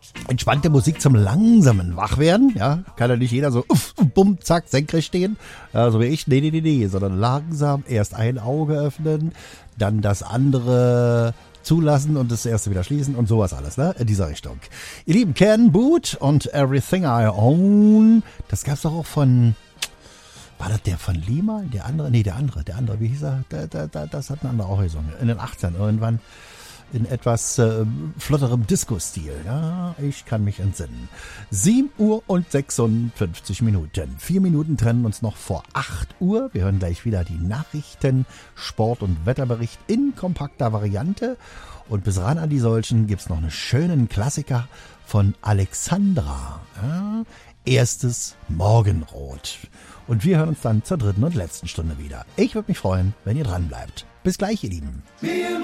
entspannte Musik zum langsamen Wachwerden. Ja, kann ja nicht jeder so bumm, zack, senkrecht stehen. So wie ich. Nee. Sondern langsam erst ein Auge öffnen, dann das andere zulassen und das erste wieder schließen und sowas alles, ne? In dieser Richtung. Ihr Lieben, Ken Boot und Everything I Own. Das gab's doch auch von... War das der von Lima? Der andere? Nee, der andere. Wie hieß er? Das hat ein anderer auch gesungen. In den 80ern irgendwann. In etwas flotterem Disco-Stil. Ja, ich kann mich entsinnen. 7 Uhr und 56 Minuten. 4 Minuten trennen uns noch vor 8 Uhr. Wir hören gleich wieder die Nachrichten, Sport- und Wetterbericht in kompakter Variante. Und bis ran an die solchen gibt's noch einen schönen Klassiker von Alexandra. Ja, erstes Morgenrot. Und wir hören uns dann zur dritten und letzten Stunde wieder. Ich würde mich freuen, wenn ihr dran bleibt. Bis gleich, ihr Lieben.